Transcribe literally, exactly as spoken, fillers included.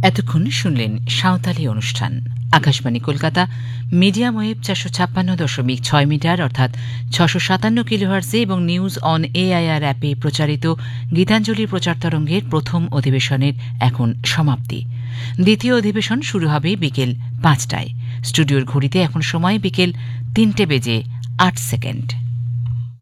এতক্ষণ শুনলেন সাঁওতালি অনুষ্ঠান। আকাশবাণী কলকাতা, মিডিয়াম ওয়েভ চারশো ছাপ্পান্ন দশমিক ছয় মিটার অর্থাৎ ছশো সাতান্ন কিলোহার্জে এবং নিউজ অন এআইআর অ্যাপে প্রচারিত গীতাঞ্জলি প্রচার তরঙ্গের প্রথম অধিবেশনের এখন সমাপ্তি। দ্বিতীয় অধিবেশন শুরু হবে বিকেল পাঁচটায়। স্টুডিওর ঘড়িতে এখন সময় বিকেল তিনটে বেজে আট সেকেন্ড।